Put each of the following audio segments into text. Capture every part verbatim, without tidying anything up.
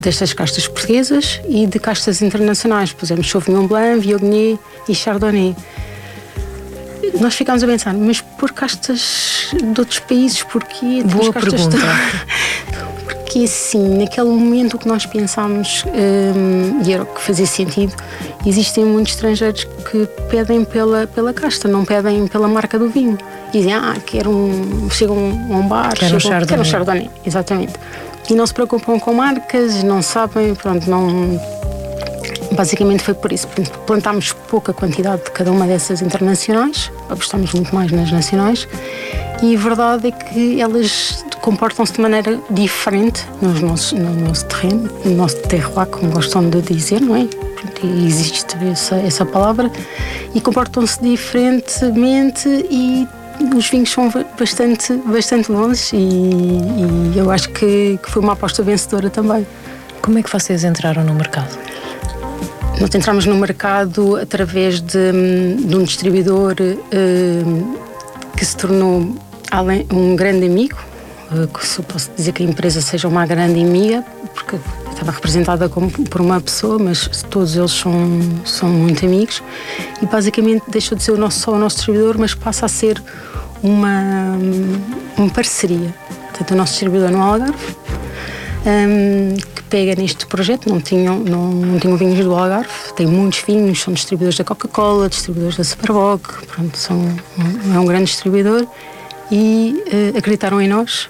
destas castas portuguesas e de castas internacionais. Pusemos Sauvignon Blanc, Viognier e Chardonnay. Nós ficámos a pensar, mas por castas de outros países, porquê? Boa pergunta. De... Porque sim, naquele momento o que nós pensámos, hum, e era o que fazia sentido, existem muitos estrangeiros que pedem pela, pela casta, não pedem pela marca do vinho. E dizem, ah, quero um... chegam a um bar, quero um Chardonnay. Quero um Chardonnay, exatamente. E não se preocupam com marcas, não sabem, pronto, não... Basicamente foi por isso. Plantámos pouca quantidade de cada uma dessas internacionais, apostámos muito mais nas nacionais, e a verdade é que elas comportam-se de maneira diferente nos nossos, no nosso terreno, no nosso terroir, como gostam de dizer, não é? E existe essa, essa palavra, e comportam-se diferentemente e os vinhos são bastante, bastante bons e, e eu acho que, que foi uma aposta vencedora também. Como é que vocês entraram no mercado? Nós entramos no mercado através de, de um distribuidor uh, que se tornou além, um grande amigo, uh, que se posso dizer que a empresa seja uma grande amiga, porque estava representada como, por uma pessoa, mas todos eles são, são muito amigos, e basicamente deixou de ser o nosso, só o nosso distribuidor, mas passa a ser uma, uma parceria. Portanto, o nosso distribuidor no Algarve, um, que pega neste projeto, não tinham, não, não tinham vinhos do Algarve, tem muitos vinhos, são distribuidores da Coca-Cola, distribuidores da Superboc, pronto, são, é um grande distribuidor, e uh, acreditaram em nós.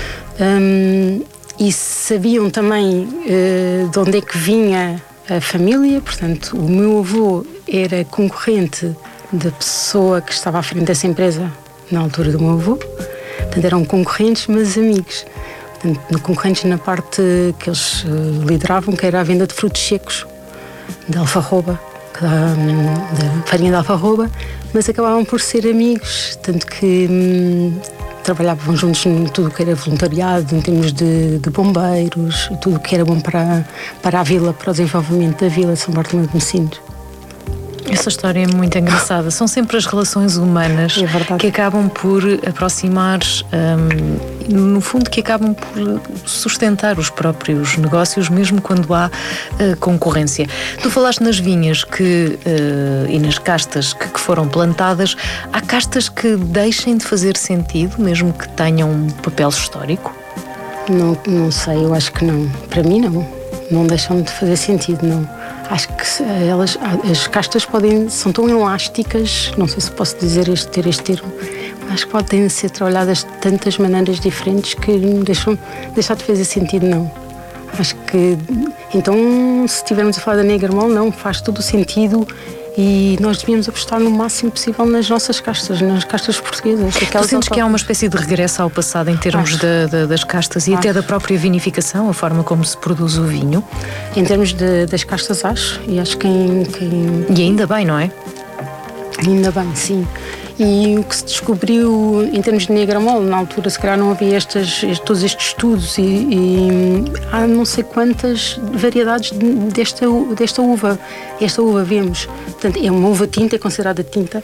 Um, e sabiam também uh, de onde é que vinha a família, portanto, o meu avô era concorrente da pessoa que estava à frente dessa empresa na altura do meu avô, portanto, eram concorrentes, mas amigos. Portanto, concorrentes na parte que eles uh, lideravam, que era a venda de frutos secos, de alfarroba, da, da farinha de alfarroba, mas acabavam por ser amigos, tanto que hum, trabalhavam juntos em tudo o que era voluntariado, em termos de, de bombeiros, tudo o que era bom para, para a vila, para o desenvolvimento da vila de São Bartolomeu de Mocinos. Essa história é muito engraçada. São sempre as relações humanas é que acabam por aproximar, um, no fundo, que acabam por sustentar os próprios negócios, mesmo quando há uh, concorrência. Tu falaste nas vinhas que, uh, e nas castas que, que foram plantadas. Há castas que deixem de fazer sentido, mesmo que tenham um papel histórico? Não, não sei, eu acho que não. Para mim, não. Não deixam de fazer sentido, não. Acho que elas, as castas podem, são tão elásticas, não sei se posso dizer este, ter este termo, mas acho que podem ser trabalhadas de tantas maneiras diferentes que deixam, deixar de fazer sentido, não. Acho que, então, se estivermos a falar da Negra-Mole, não, faz todo o sentido e nós devíamos apostar no máximo possível nas nossas castas, nas castas portuguesas. Tu sentes autóctones. Que há uma espécie de regresso ao passado em termos da, da, das castas e acho. Até da própria vinificação, a forma como se produz o vinho? Em termos de, das castas, acho, e acho que quem, quem... E ainda bem, não é? Ainda bem, sim. E o que se descobriu em termos de Negra-Mole, na altura se calhar não havia estas, todos estes estudos e, e há não sei quantas variedades desta, desta uva. Esta uva vemos, portanto, é uma uva tinta, é considerada tinta,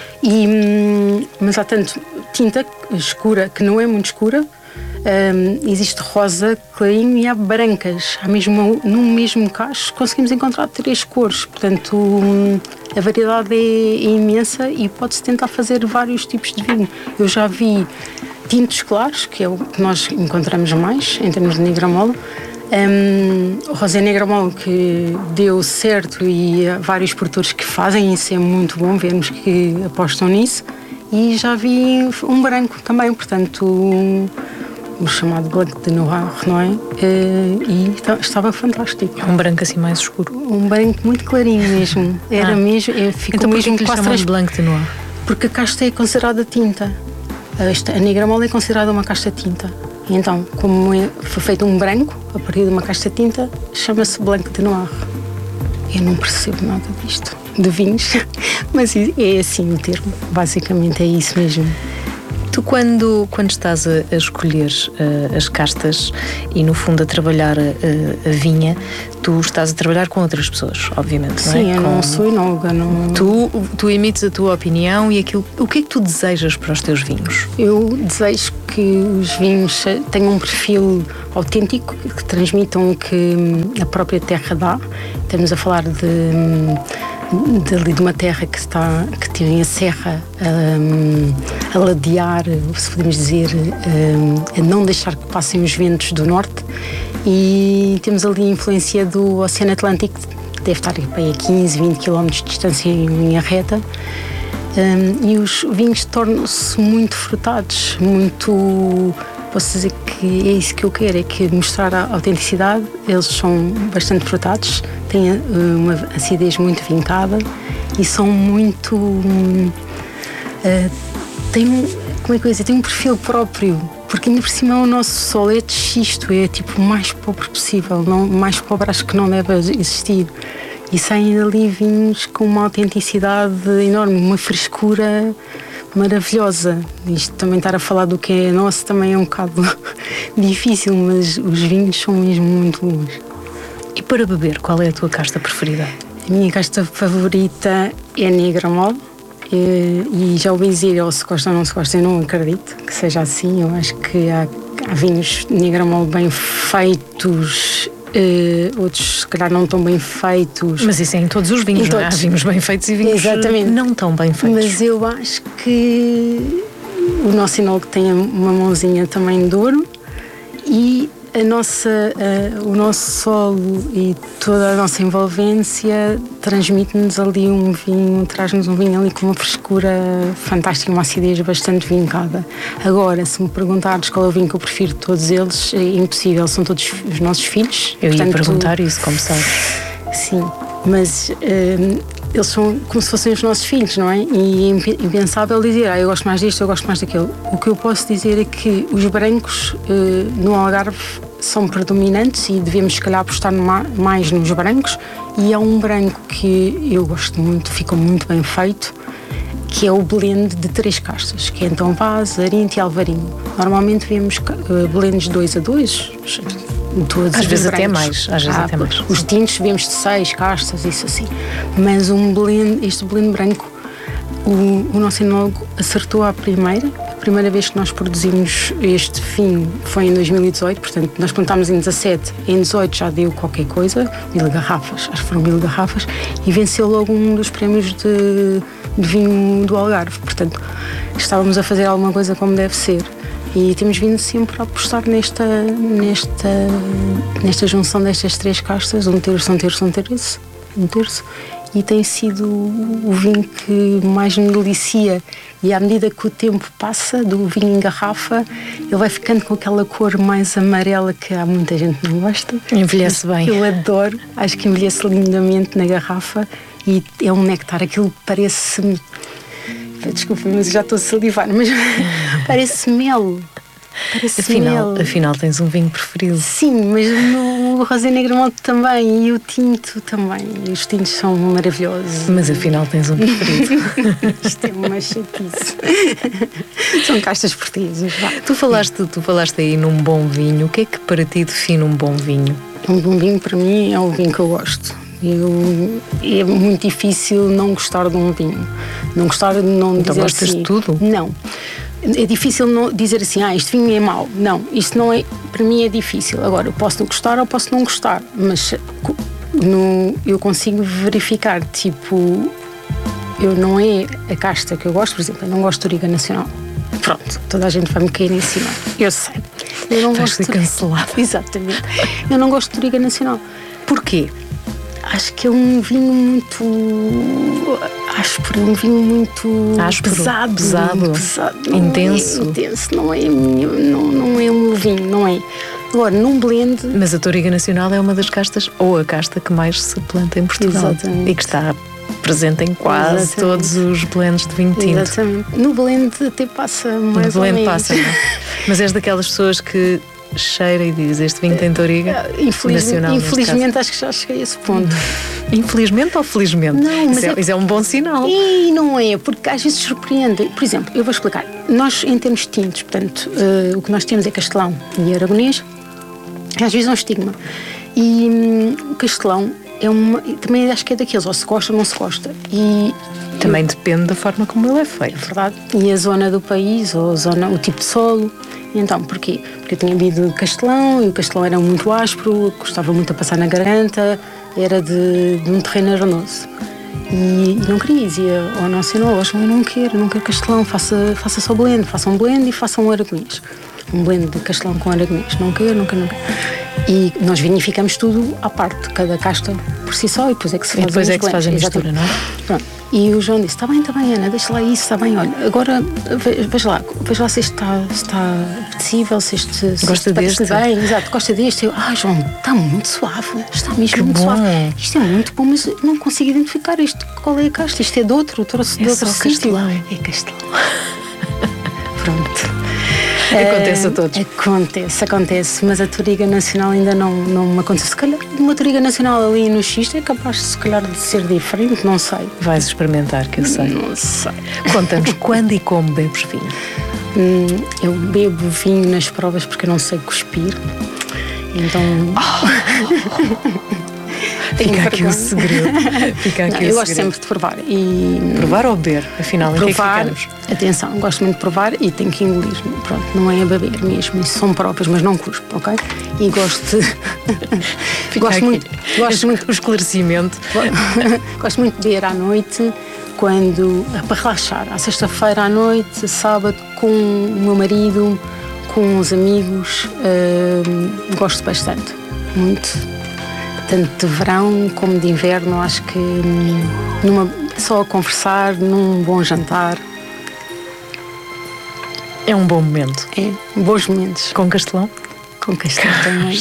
e, mas há tanto tinta escura que não é muito escura. Um, existe rosa, clarinho e há brancas. Há mesmo, no mesmo cacho conseguimos encontrar três cores. Portanto, um, a variedade é, é imensa e pode-se tentar fazer vários tipos de vinho. Eu já vi tintos claros, que é o que nós encontramos mais em termos de Negra-Mole. Um, o rosé Negra-Mole que deu certo e há vários produtores que fazem isso, é muito bom vermos que apostam nisso. E já vi um branco também, portanto... Um, o chamado Blanc de Noir, não é? E estava fantástico. Um branco assim mais escuro? Um branco muito clarinho mesmo. Era ah. mesmo, ficou então, mesmo quase trans... Blanc de Noir? Porque a casta é considerada tinta. Esta, a Negra-Mole é considerada uma casta tinta. E então, como é, foi feito um branco a partir de uma casta tinta, chama-se Blanc de Noir. Eu não percebo nada disto, de vinhos, mas é assim o termo. Basicamente é isso mesmo. Tu, quando, quando estás a, a escolher uh, as castas e, no fundo, a trabalhar a, a, a vinha, tu estás a trabalhar com outras pessoas, obviamente, Sim, não é? eu Com... não sou enóloga. Não... Tu, tu emites a tua opinião e aquilo. O que é que tu desejas para os teus vinhos? Eu desejo que os vinhos tenham um perfil autêntico, que transmitam o que a própria terra dá. Estamos a falar de, de, de uma terra que, está, que tem a serra um, a ladear, se podemos dizer, um, a não deixar que passem os ventos do norte. E temos ali a influência do Oceano Atlântico, que deve estar bem a quinze, vinte quilómetros de distância em linha reta. Um, e os vinhos tornam-se muito frutados, muito... Posso dizer que é isso que eu quero, é que mostrar a autenticidade. Eles são bastante frutados, têm uma acidez muito vincada e são muito... Uh, têm um, como é que eu ia dizer? Têm um perfil próprio. Porque ainda por cima o nosso solo é de xisto, é tipo o mais pobre possível, não, mais pobre acho que não deve existir. E saem dali vinhos com uma autenticidade enorme, uma frescura maravilhosa. Isto também estar a falar do que é nosso também é um bocado difícil, mas os vinhos são mesmo muito bons. E para beber, qual é a tua casta preferida? A minha casta favorita é Negra Mole. E, e já ouvi dizer, ou se gosta ou não se gosta, eu não acredito que seja assim. Eu acho que há, há vinhos Negra Mole bem feitos, uh, outros se calhar não tão bem feitos. Mas isso é em todos os vinhos, não é? Há vinhos bem feitos e vinhos Exatamente. Não tão bem feitos. Mas eu acho que o nosso enólogo tem uma mãozinha também de ouro e a nossa, uh, o nosso solo e toda a nossa envolvência transmite-nos ali um vinho, traz-nos um vinho ali com uma frescura fantástica, uma acidez bastante vincada. Agora, se me perguntares qual é o vinho que eu prefiro de todos eles, é impossível, são todos os nossos filhos. Eu Portanto, ia perguntar isso, como sabes. Sim, mas uh, eles são como se fossem os nossos filhos, não é? E é impensável dizer, ah, eu gosto mais disto, eu gosto mais daquilo. O que eu posso dizer é que os brancos uh, no Algarve são predominantes e devemos, se calhar, apostar mais nos brancos. E há um branco que eu gosto muito, fica muito bem feito, que é o blend de três castas, que é então Vaz, Arinto e Alvarinho. Normalmente vemos uh, blends dois a dois, todos às vezes até brancos. mais, às vezes ah, até mais. Os tintos vemos de seis castas, isso assim. Mas um blend, este blend branco, o, o nosso enólogo acertou à primeira. A primeira vez que nós produzimos este vinho foi em dois mil e dezoito, portanto nós plantámos em dezassete, em dezoito já deu qualquer coisa, mil garrafas, acho que foram mil garrafas, e venceu logo um dos prémios de, de vinho do Algarve. Portanto, estávamos a fazer alguma coisa como deve ser. E temos vindo sempre a apostar nesta, nesta, nesta junção destas três castas, um terço, um terço, um terço, um terço, e tem sido o vinho que mais me delicia. E à medida que o tempo passa, do vinho em garrafa, ele vai ficando com aquela cor mais amarela que há muita gente que não gosta. Envelhece bem. Eu adoro, acho que envelhece lindamente na garrafa e é um néctar, aquilo parece... Desculpa, mas já estou a salivar, mas parece mel. Parece afinal, mel. Afinal, tens um vinho preferido? Sim, mas o Rosé Negra Mole também e o tinto também. E os tintos são maravilhosos. Mas afinal tens um preferido. Isto é uma chatice. São castas portuguesas. Vá. Tu falaste, tu falaste aí num bom vinho. O que é que para ti define um bom vinho? Um bom vinho para mim é o vinho que eu gosto. Eu, é muito difícil não gostar de um vinho. Não gostar de não então dizer gostas assim, de tudo? Não. É difícil não dizer assim, ah, este vinho é mau. Não, isto não é, para mim é difícil. Agora, eu posso não gostar ou posso não gostar, mas no, eu consigo verificar, tipo, eu não é a casta que eu gosto, por exemplo, eu não gosto de Touriga Nacional. Pronto, toda a gente vai me cair em cima. Eu sei. Eu não Vais gosto ser cancelada. Exatamente. Eu não gosto de Touriga Nacional. Porquê? Acho que é um vinho muito áspero, um vinho muito áspero, pesado, pesado, pesado intenso. É intenso, não é, não, não é um vinho, não é. Agora, num blend. Mas a Touriga Nacional é uma das castas, ou a casta que mais se planta em Portugal. Exatamente. E que está presente em quase Exatamente. Todos os blends de vinho tinto. Exatamente. No blend até passa mais no blend ou menos. passa, não? Mas és daquelas pessoas que cheira e diz: este vinho tem Touriga? Infeliz, Nacional, infelizmente acho que já cheguei a esse ponto. Infelizmente ou felizmente? Não, mas isso, é, é... isso é um bom sinal. E não é, porque às vezes surpreende. Por exemplo, eu vou explicar. Nós, em termos de tintos, portanto, uh, o que nós temos é castelão e aragonês. Às vezes é um estigma. E hum, o castelão é uma, também acho que é daqueles, ou se gosta ou não se gosta. E também eu, depende da forma como ele é feito. É verdade. E a zona do país, ou a zona, o tipo de solo. E então, porquê? Porque eu tinha bebido castelão e o castelão era muito áspero, gostava muito a passar na garganta, era de, de um terreno arenoso. E, e não queria, dizia ao Nacional, hoje eu não quero, não quero castelão, faça, faça só blend, faça um blend e faça um aragonês. Um blend de castelão com aragonês. Não quero, não quero, não quero. E nós vinificamos tudo à parte, cada casta por si só, e depois é que se faz, e depois é que se faz a mistura, não é? Pronto. E o João disse: está bem, está bem, Ana, deixa lá isso, está bem, olha, agora veja lá, veja lá se isto está, se está apetecível, se isto se gosta isto deste. Bem, exato, gosta deste. Eu, ah, João, está muito suave, está mesmo que muito bom. suave. Isto é muito bom, mas não consigo identificar isto. Qual é a casta? Isto é de outro, trouxe de é outro sítio. Castelão. É castelão. Pronto. Acontece a todos. Acontece, acontece, mas a Touriga Nacional ainda não, não me aconteceu. Se calhar uma Touriga Nacional ali no Xisto é capaz, se calhar, de ser diferente, não sei. Vais experimentar, que eu sei. Não sei. Conta-nos quando e como bebes vinho. Hum, eu bebo vinho nas provas porque eu não sei cuspir. Então. Oh. Fica aqui o segredo. Fica aqui não, o eu segredo. gosto sempre de provar. E... Provar ou beber? Afinal, em provar, que é que ficamos? Atenção, gosto muito de provar e tenho que engolir. Pronto, não é a beber mesmo. Isso são provas, mas não cuspo, ok? E gosto de. gosto aqui. muito. Gosto muito. O esclarecimento. Gosto muito de beber à noite, quando. para relaxar. À sexta-feira à noite, sábado, com o meu marido, com os amigos. Uh, gosto bastante. Muito. Tanto de verão como de inverno, acho que numa, só a conversar, num bom jantar. É um bom momento. É, bons momentos. Com castelão? Com castelão também.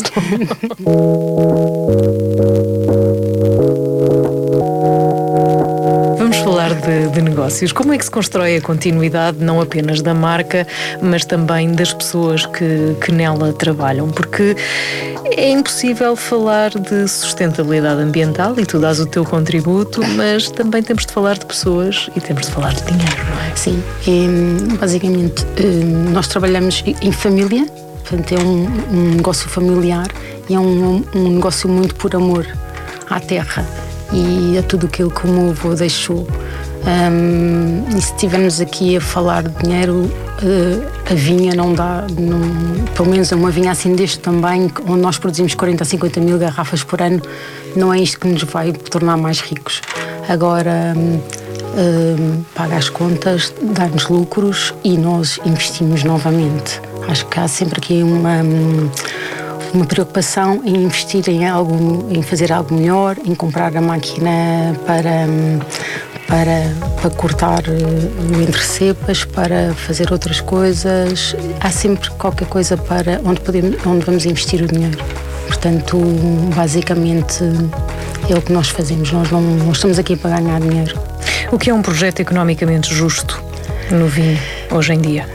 Vamos falar de, de negócios. Como é que se constrói a continuidade não apenas da marca, mas também das pessoas que, que nela trabalham? Porque é impossível falar de sustentabilidade ambiental e tu dás o teu contributo, mas também temos de falar de pessoas e temos de falar de dinheiro, não é? Sim, é, basicamente nós trabalhamos em família, portanto é um, um negócio familiar e é um, um negócio muito por amor à terra e a tudo aquilo que o meu avô deixou. Um, e se estivermos aqui a falar de dinheiro, uh, a vinha não dá, não, pelo menos uma vinha assim deste tamanho, onde nós produzimos quarenta a cinquenta mil garrafas por ano, não é isto que nos vai tornar mais ricos. Agora, um, um, paga as contas, dá-nos lucros e nós investimos novamente. Acho que há sempre aqui uma... uma preocupação em investir em algo, em fazer algo melhor, em comprar a máquina para, para, para cortar o entre-cepas, para fazer outras coisas. Há sempre qualquer coisa para onde, podemos, onde vamos investir o dinheiro. Portanto, basicamente é o que nós fazemos. Nós não, não estamos aqui para ganhar dinheiro. O que é um projeto economicamente justo no vinho hoje em dia?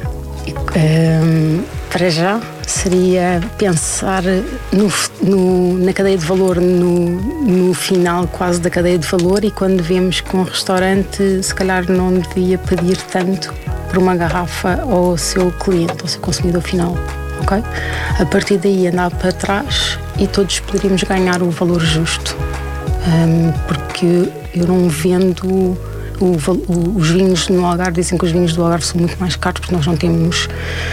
Um, para já seria pensar no, no, na cadeia de valor, no, no final quase da cadeia de valor, e quando vemos que um restaurante se calhar não devia pedir tanto por uma garrafa ao seu cliente, ao seu consumidor final, ok? A partir daí andar para trás e todos poderíamos ganhar o valor justo, um, porque eu não vendo... O, o, os vinhos no Algarve, dizem que os vinhos do Algarve são muito mais caros porque nós não temos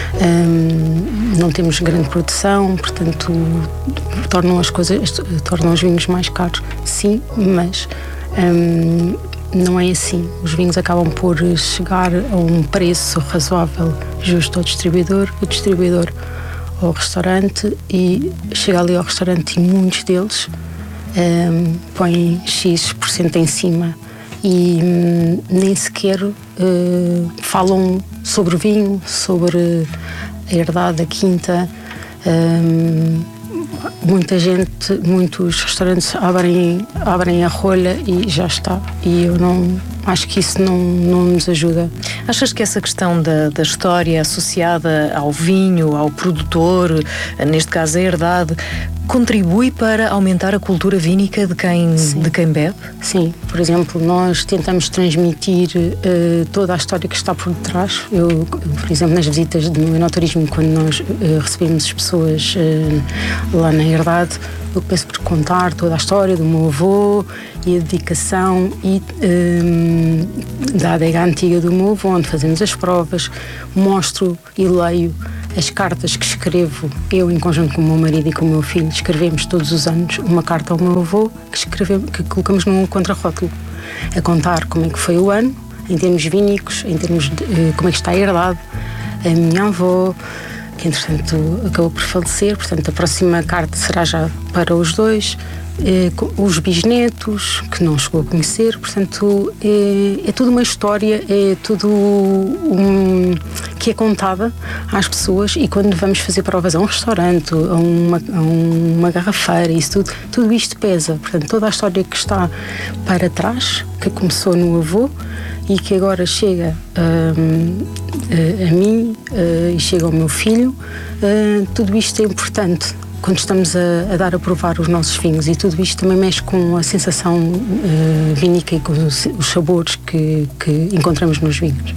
hum, não temos grande produção, portanto tornam as coisas, tornam os vinhos mais caros, sim, mas hum, não é assim. Os vinhos acabam por chegar a um preço razoável, justo ao distribuidor, o distribuidor ao restaurante, e chega ali ao restaurante e muitos deles hum, põem X por cento em cima e hum, nem sequer uh, falam sobre o vinho, sobre a herdade, a quinta. Um, muita gente, muitos restaurantes abrem, abrem a rolha e já está. E eu não, acho que isso não, não nos ajuda. Achas que essa questão da, da história associada ao vinho, ao produtor, neste caso a herdade, contribui para aumentar a cultura vínica de quem, de quem bebe? Sim, por exemplo, nós tentamos transmitir uh, toda a história que está por detrás. Eu, por exemplo, nas visitas no enoturismo, quando nós uh, recebemos as pessoas uh, lá na herdade, eu peço por contar toda a história do meu avô e a dedicação e um, da adega antiga do meu avô, onde fazemos as provas, mostro e leio as cartas que escrevo, eu em conjunto com o meu marido e com o meu filho, escrevemos todos os anos uma carta ao meu avô que, escrevemos, que colocamos num contrarótulo, a contar como é que foi o ano, em termos vínicos, em termos de uh, como é que está a herdade, a minha avó, que entretanto acabou por falecer, portanto a próxima carta será já para os dois, eh, os bisnetos, que não chegou a conhecer, portanto é, é tudo uma história, é tudo um, que é contada às pessoas, e quando vamos fazer provas a um restaurante, a uma, a uma garrafeira, isso tudo, tudo isto pesa, portanto toda a história que está para trás, que começou no avô, e que agora chega um, a, a mim uh, e chega ao meu filho, uh, tudo isto é importante quando estamos a, a dar a provar os nossos vinhos, e tudo isto também mexe com a sensação uh, vínica e com os, os sabores que, que encontramos nos vinhos.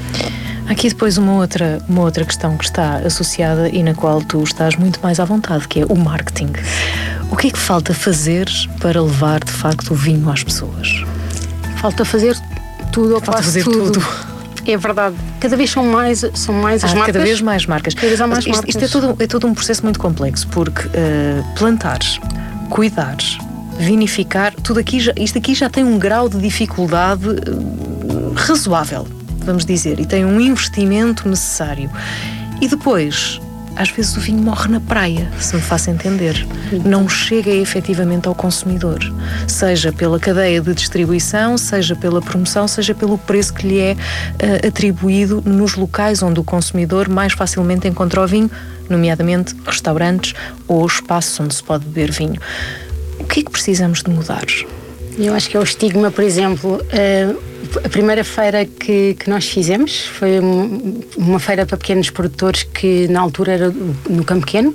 Há aqui depois uma outra, uma outra questão que está associada e na qual tu estás muito mais à vontade, que é o marketing. O que é que falta fazer para levar de facto o vinho às pessoas? Falta fazer tudo ou Falta quase fazer tudo. tudo. É verdade. Cada vez são mais, são mais as ah, marcas. Cada vez mais marcas. Cada vez há mais isto, marcas. Isto é todo, é todo um processo muito complexo, porque uh, plantares, cuidares, vinificar, tudo aqui já, isto aqui já tem um grau de dificuldade uh, razoável, vamos dizer, e tem um investimento necessário. E depois, às vezes o vinho morre na praia, se me faço entender. Não chega efetivamente ao consumidor, seja pela cadeia de distribuição, seja pela promoção, seja pelo preço que lhe é uh, atribuído nos locais onde o consumidor mais facilmente encontra o vinho, nomeadamente restaurantes ou espaços onde se pode beber vinho. O que é que precisamos de mudar? Eu acho que é o estigma, por exemplo, uh, a primeira feira que, que nós fizemos foi uma feira para pequenos produtores, que na altura era no Campo Pequeno.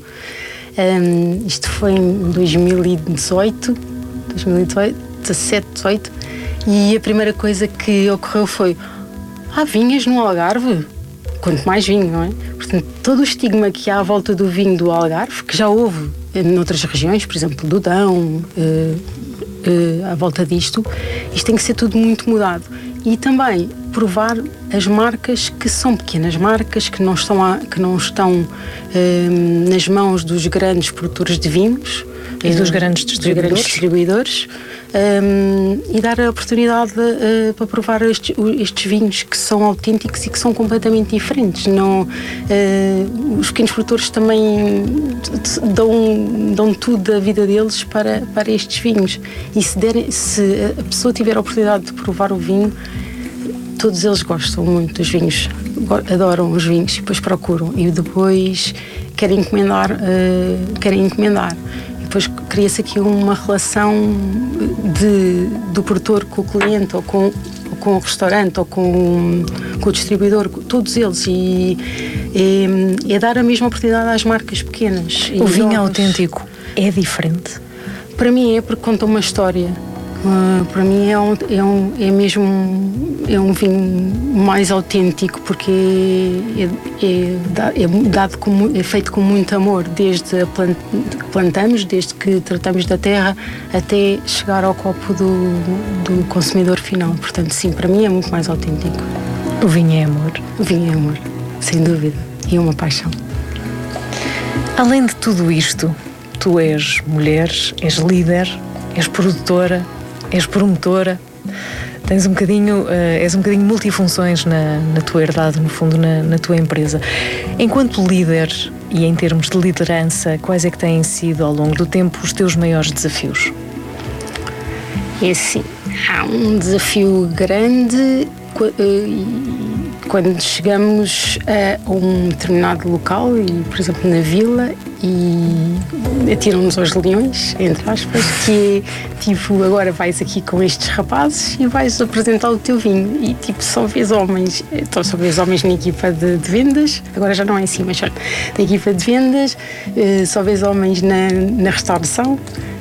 Um, isto foi em dois mil e dezoito, dois mil e dezassete, dezoito, e a primeira coisa que ocorreu foi: há vinhas no Algarve? Quanto mais vinho, não é? Portanto, todo o estigma que há à volta do vinho do Algarve, que já houve noutras regiões, por exemplo, do Dão, uh, uh, à volta disto, isto tem que ser tudo muito mudado. E também provar as marcas que são pequenas marcas, que não estão, a, que não estão uh, nas mãos dos grandes produtores de vinhos e dos grandes distribuidores, dos grandes distribuidores um, e dar a oportunidade uh, para provar estes, estes vinhos que são autênticos e que são completamente diferentes. Não, uh, os pequenos produtores também dão, dão tudo da vida deles para, para estes vinhos, e se, derem, se a pessoa tiver a oportunidade de provar o vinho, todos eles gostam muito dos vinhos, adoram os vinhos, e depois procuram e depois querem encomendar, uh, querem encomendar. Depois cria-se aqui uma relação de, do produtor com o cliente, ou com, ou com o restaurante, ou com, com o distribuidor, todos eles, e é, é dar a mesma oportunidade às marcas pequenas. O vinho autêntico é diferente? Para mim é, porque conta uma história. Uh, para mim é, um, é, um, é mesmo um, é um vinho mais autêntico, porque é, é, é, dado com, é feito com muito amor, desde a plant, que plantamos, desde que tratamos da terra, até chegar ao copo do, do consumidor final. Portanto, sim, para mim é muito mais autêntico. O vinho é amor? O vinho é amor, sem dúvida, e é uma paixão. Além de tudo isto, tu és mulher, és líder, és produtora, és promotora, tens um bocadinho, uh, és um bocadinho multifunções na, na tua herdade, no fundo, na, na tua empresa. Enquanto líder e em termos de liderança, quais é que têm sido ao longo do tempo os teus maiores desafios? É assim, há um desafio grande uh, quando chegamos a um determinado local, e, por exemplo, na vila, e atiram-nos aos leões, entre aspas, que é tipo, agora vais aqui com estes rapazes e vais apresentar o teu vinho. E tipo, só vês homens, então só vês homens na equipa de, de vendas, agora já não é assim, mas olha, na equipa de vendas, só vês homens na, na restauração,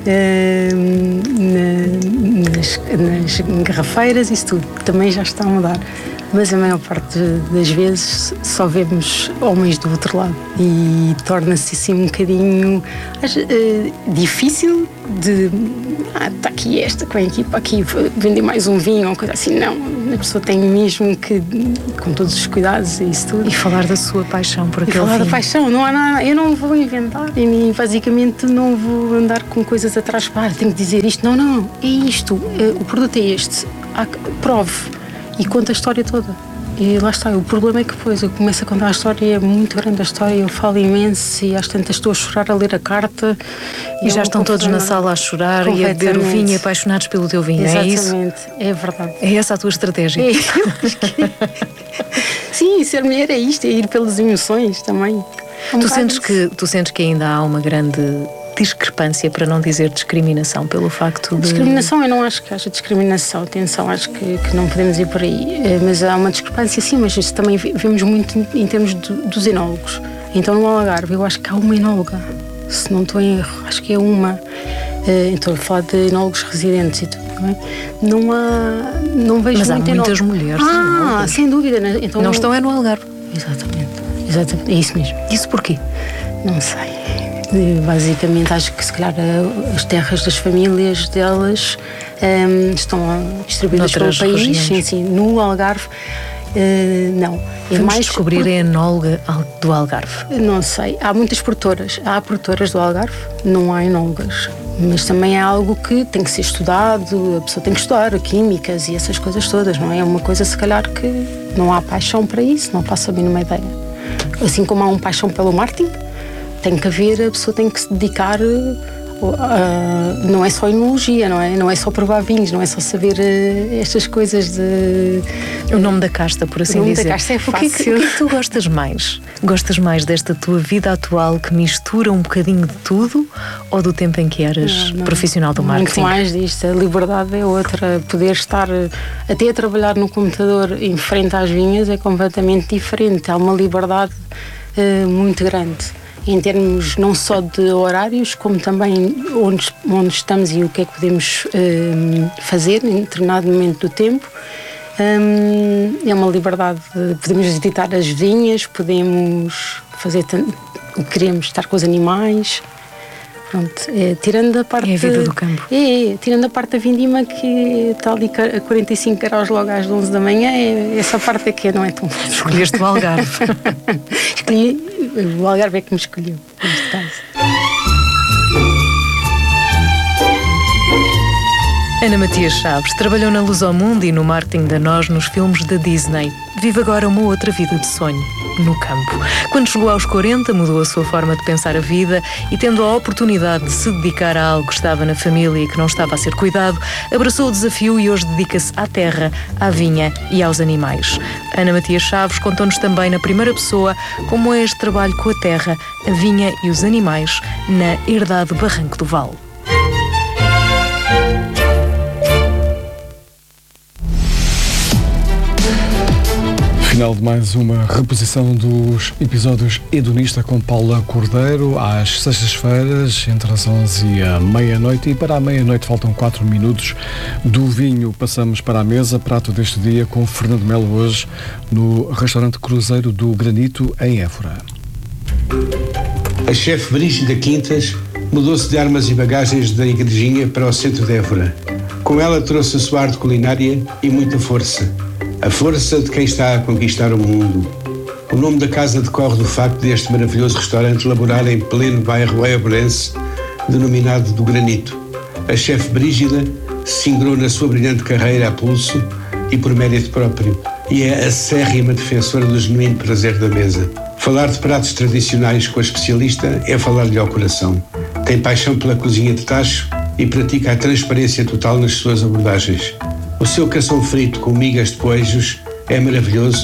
na, nas, nas garrafeiras, isso tudo também já está a mudar. Mas a maior parte das vezes só vemos homens do outro lado e torna-se assim um bocadinho acho, uh, difícil de ah, está aqui esta com a equipa aqui vender mais um vinho ou coisa assim. Não, a pessoa tem mesmo que, com todos os cuidados e isso tudo. E falar da sua paixão por aquele vinho. Falar vinho. da paixão, não há nada, eu não vou inventar e basicamente não vou andar com coisas atrás. Ah, tenho que dizer isto. Não, não, é isto, uh, o produto é este. Ah, prove. E conta a história toda. E lá está. O problema é que depois eu começo a contar a história, é muito grande a história, eu falo imenso e às tantas estou a chorar a ler a carta. E, e já estão todos na sala a chorar e a beber o vinho e apaixonados pelo teu vinho. Exatamente, é isso? É verdade. É essa a tua estratégia? É, que... Sim, ser mulher é isto, é ir pelas emoções também. É um tu, sentes que, tu sentes que ainda há uma grande discrepância, para não dizer discriminação, pelo facto de... Discriminação, eu não acho que haja discriminação, atenção, acho que, que não podemos ir por aí, mas há uma discrepância sim, mas isso também vemos muito em termos de, dos enólogos. Então no Algarve eu acho que há uma enóloga, se não estou em erro, acho que é uma, então a falar de enólogos residentes e tudo, não é? Não há, não vejo mas há muito muitas enólogo. mulheres Ah, enólogas. Sem dúvida. Então, não estão é no Algarve. Exatamente, exatamente, é isso mesmo. Isso porquê? Não sei. Basicamente acho que se calhar as terras das famílias delas um, estão distribuídas pelo país, sim, sim. No Algarve uh, não. É Vamos mais descobrir por... a enóloga do Algarve. Não sei, há muitas produtoras, há produtoras do Algarve, não há enólogas, mas também é algo que tem que ser estudado, a pessoa tem que estudar químicas e essas coisas todas, não é? É uma coisa se calhar que não há paixão para isso, não faço a mínima ideia. Assim como há uma paixão pelo marketing, tem que haver, a pessoa tem que se dedicar, uh, uh, não é só enologia, não é? Não é só provar vinhos, não é só saber uh, estas coisas de... O nome da casta, por assim dizer. O nome dizer. da casta é fácil. O que é, que, o que é que tu gostas mais? Gostas mais desta tua vida atual que mistura um bocadinho de tudo ou do tempo em que eras não, não. profissional do marketing? Muito mais disto, a liberdade é outra. Poder estar até a trabalhar no computador em frente às vinhas é completamente diferente. Há uma liberdade uh, muito grande. Em termos não só de horários, como também onde, onde estamos e o que é que podemos um, fazer em determinado momento do tempo. Um, é uma liberdade, de, podemos visitar as vinhas, podemos fazer o que queremos, estar com os animais. Pronto, é, tirando a parte... É a vida do campo. É, é, tirando a parte da vindima que está ali a quarenta e cinco graus logo às onze da manhã, é, essa parte é que não é tão fácil. Escolheste o Algarve. Escolhi, o Algarve é que me escolheu, neste caso. Ana Matias Chaves trabalhou na Luz ao Mundo e no marketing da Nós nos filmes da Disney. Vive agora uma outra vida de sonho, no campo. Quando chegou aos quarenta, mudou a sua forma de pensar a vida e, tendo a oportunidade de se dedicar a algo que estava na família e que não estava a ser cuidado, abraçou o desafio e hoje dedica-se à terra, à vinha e aos animais. Ana Matias Chaves contou-nos também na primeira pessoa como é este trabalho com a terra, a vinha e os animais na herdade Barranco do Val. Final de mais uma reposição dos episódios Hedonista com Paula Cordeiro, às sextas-feiras, entre as onze e a meia-noite. E para a meia-noite faltam quatro minutos. Do vinho passamos para a mesa, prato deste dia com Fernando Melo, hoje no restaurante Cruzeiro do Granito, em Évora. A chefe Brígida Quintas mudou-se de armas e bagagens da igrejinha para o centro de Évora. Com ela trouxe a sua arte culinária e muita força. A força de quem está a conquistar o mundo. O nome da casa decorre do facto deste maravilhoso restaurante laborar em pleno bairro évorense, denominado do Granito. A chefe Brígida se singrou na sua brilhante carreira a pulso e por mérito próprio, e é acérrima defensora do genuíno prazer da mesa. Falar de pratos tradicionais com a especialista é falar-lhe ao coração. Tem paixão pela cozinha de tacho e pratica a transparência total nas suas abordagens. O seu cação frito com migas de poejos é maravilhoso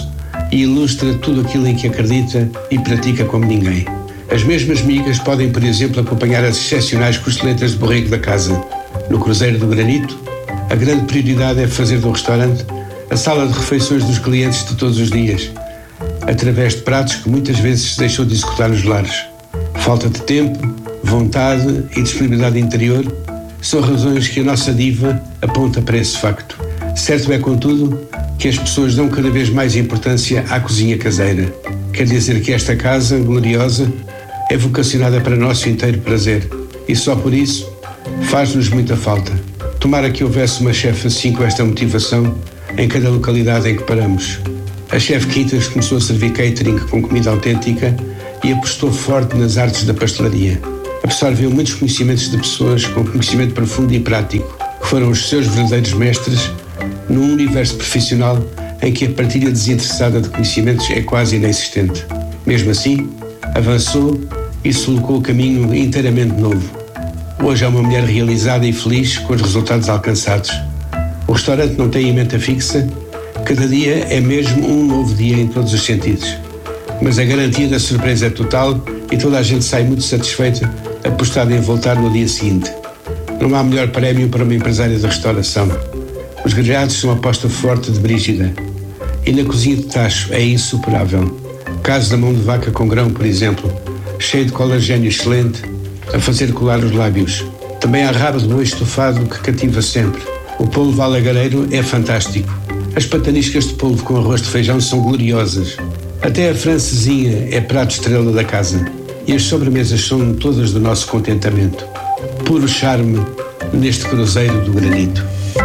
e ilustra tudo aquilo em que acredita e pratica como ninguém. As mesmas migas podem, por exemplo, acompanhar as excepcionais costeletas de borrego da casa. No Cruzeiro do Granito, a grande prioridade é fazer do restaurante a sala de refeições dos clientes de todos os dias, através de pratos que muitas vezes se deixou de executar nos lares. Falta de tempo, vontade e disponibilidade interior são razões que a nossa diva aponta para esse facto. Certo é, contudo, que as pessoas dão cada vez mais importância à cozinha caseira. Quer dizer que esta casa gloriosa é vocacionada para nosso inteiro prazer e só por isso faz-nos muita falta. Tomara que houvesse uma chefe assim com esta motivação em cada localidade em que paramos. A chefe Quintas começou a servir catering com comida autêntica e apostou forte nas artes da pastelaria. Absorveu muitos conhecimentos de pessoas com conhecimento profundo e prático, que foram os seus verdadeiros mestres num universo profissional em que a partilha desinteressada de conhecimentos é quase inexistente. Mesmo assim, avançou e solcou o caminho inteiramente novo. Hoje é uma mulher realizada e feliz com os resultados alcançados. O restaurante não tem emenda fixa, cada dia é mesmo um novo dia em todos os sentidos. Mas a garantia da surpresa é total e toda a gente sai muito satisfeita, apostada em voltar no dia seguinte. Não há melhor prémio para uma empresária de restauração. Os grelhados são a aposta forte de Brígida. E na cozinha de tacho é insuperável. Caso da mão de vaca com grão, por exemplo, cheio de colagênio excelente, a fazer colar os lábios. Também há rabo de boi estufado que cativa sempre. O polvo alagareiro é fantástico. As pataniscas de polvo com arroz de feijão são gloriosas. Até a francesinha é prato estrela da casa. E as sobremesas são todas do nosso contentamento. Puro charme neste Cruzeiro do Granito.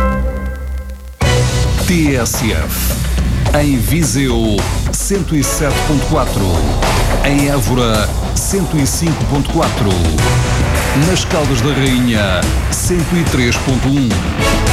T S F. Em Viseu, cento e sete ponto quatro. Em Évora, cento e cinco ponto quatro. Nas Caldas da Rainha, cento e três ponto um.